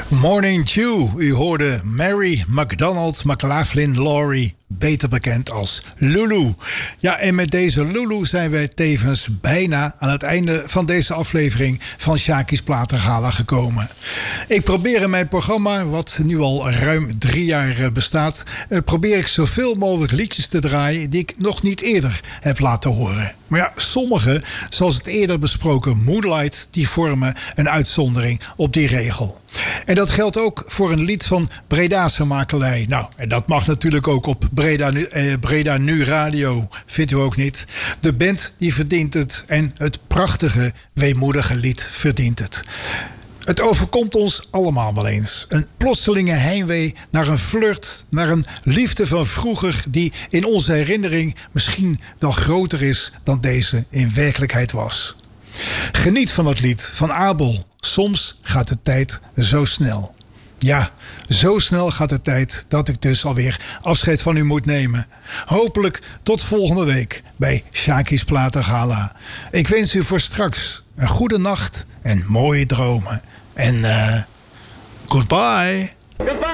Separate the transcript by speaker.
Speaker 1: Morning Dew. U hoorde Mary McDonald McLaughlin Laurie, beter bekend als Lulu. Ja, en met deze Lulu zijn wij tevens bijna aan het einde van deze aflevering van Sjaki's Platengala gekomen. Ik probeer in mijn programma, wat nu al ruim 3 jaar bestaat, probeer ik zoveel mogelijk liedjes te draaien die ik nog niet eerder heb laten horen. Maar ja, sommige, zoals het eerder besproken Moonlight, die vormen een uitzondering op die regel. En dat geldt ook voor een lied van Bredase makelij. Nou, en dat mag natuurlijk ook op Breda Nu Radio, vindt u ook niet? De band die verdient het en het prachtige, weemoedige lied verdient het. Het overkomt ons allemaal wel eens. Een plotselinge heimwee naar een flirt, naar een liefde van vroeger die in onze herinnering misschien wel groter is dan deze in werkelijkheid was. Geniet van het lied van Abel. Soms gaat de tijd zo snel. Ja, zo snel gaat de tijd dat ik dus alweer afscheid van u moet nemen. Hopelijk tot volgende week bij Sjaki's Platengala. Ik wens u voor straks een goede nacht en mooie dromen. En goodbye.
Speaker 2: Goodbye.